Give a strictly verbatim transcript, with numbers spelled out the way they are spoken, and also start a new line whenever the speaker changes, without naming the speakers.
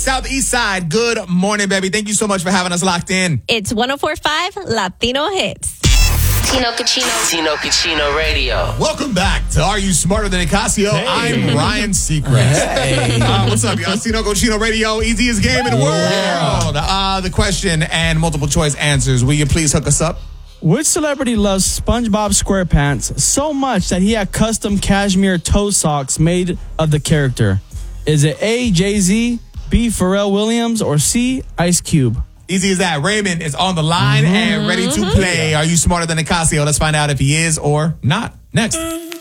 Southeast Side, good morning, baby. Thank you so much for having us locked in.
It's one oh four point five Latino Hits.
Tino Cucino. Tino Cucino Radio.
Welcome back to Are You Smarter Than Nicasio?
Hey.
I'm Ryan Seacrest.
Hey.
Uh, what's up, y'all? Tino Cucino Radio, easiest game in the world. Uh, the question and multiple choice answers. Will you please hook us up?
Which celebrity loves SpongeBob SquarePants so much that he had custom cashmere toe socks made of the character? Is it A, Jay-Z, B, Pharrell Williams, or C, Ice Cube?
Easy as that. Raymond is on the line mm-hmm. and ready to play. Are you smarter than Nicasio? Let's find out if he is or not. Next.